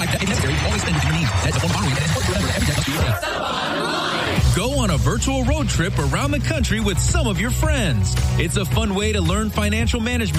Go on a virtual road trip around the country with some of your friends. It's a fun way to learn financial management